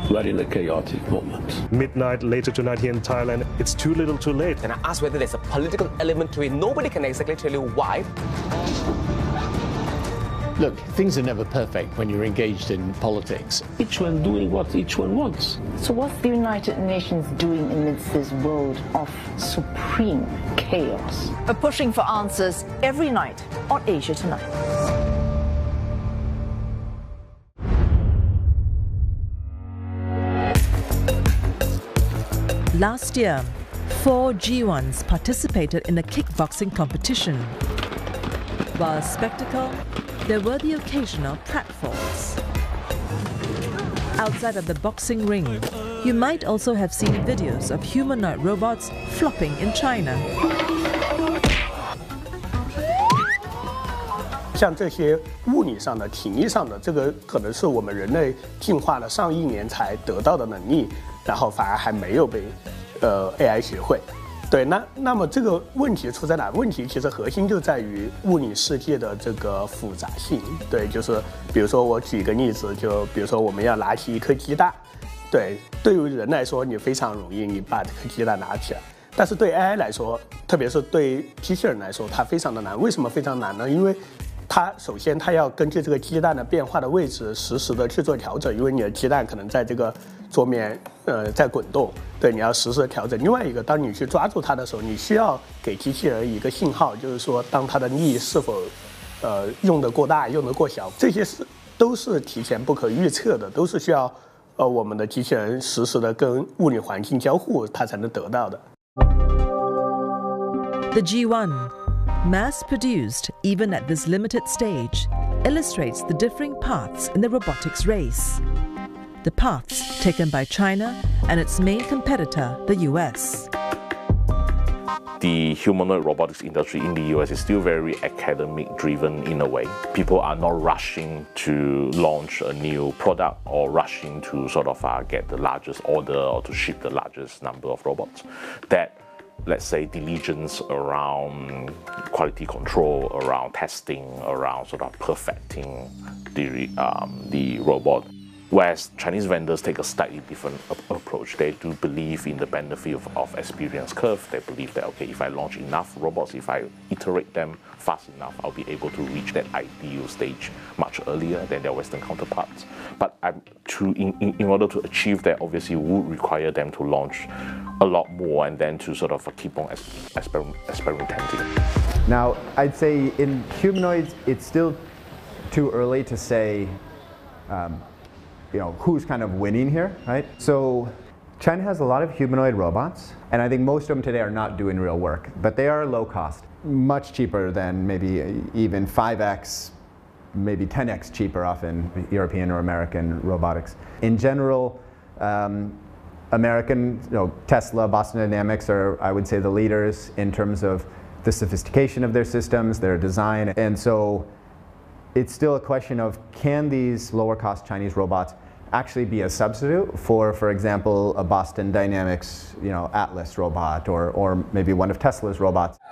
We're in a chaotic moment. Midnight later tonight here in Thailand, it's too little too late. And I asked whether there's a political element to it. Nobody can exactly tell you why. Look, things are never perfect when you're engaged in politics. Each one doing what each one wants. So what's the United Nations doing amidst this world of supreme chaos? We're pushing for answers every night on Asia Tonight. Last year, 4 G1s participated in a kickboxing competition. While spectacle, there were the occasional pratfalls. Outside of the boxing ring, you might also have seen videos of humanoid robots flopping in China. 像这些物理上的、体力上的，这个可能是我们人类进化了上亿年才得到的能力，然后反而还没有被AI 学会。对，那么这个问题出在哪？问题其实核心就在于物理世界的这个复杂性。对，就是比如说我举一个例子，就比如说我们要拿起一颗鸡蛋，对于人来说你非常容易，你把这颗鸡蛋拿起来。但是对 AI 来说，特别是对机器人来说，它非常的难。为什么非常难呢？因为它首先它要根据这个鸡蛋的变化的位置实时的去做调整，因为你的鸡蛋可能在这个桌面在滚动，对，你要实时的调整。另外一个，当你去抓住它的时候，你需要给机器人一个信号，就是说当它的力是否用得过大、用得过小，这些都是提前不可预测的，都是需要我们的机器人实时的跟物理环境交互，它才能得到的。 The G1, mass-produced even at this limited stage, illustrates the differing paths in the robotics race. The paths taken by China and its main competitor, the US. The humanoid robotics industry in the US is still very academic-driven in a way. People are not rushing to launch a new product or rushing to sort of get the largest order or to ship the largest number of robots. That, let's say, diligence around quality control, around testing, around sort of perfecting the robot. Whereas Chinese vendors take a slightly different approach. They do believe in the benefit of experience curve. They believe that, okay, if I launch enough robots, if I iterate them fast enough, I'll be able to reach that ideal stage much earlier than their Western counterparts. But in order to achieve that, obviously, would require them to launch a lot more and then to sort of keep on experimenting. Now, I'd say in humanoids, it's still too early to say who's kind of winning here, right? So China has a lot of humanoid robots, and I think most of them today are not doing real work, but they are low cost, much cheaper than maybe even 5x, maybe 10x cheaper often European or American robotics. In general, American, Tesla, Boston Dynamics are, I would say, the leaders in terms of the sophistication of their systems, their design, and so it's still a question of, can these lower cost Chinese robots actually be a substitute for example, a Boston Dynamics, Atlas robot or maybe one of Tesla's robots?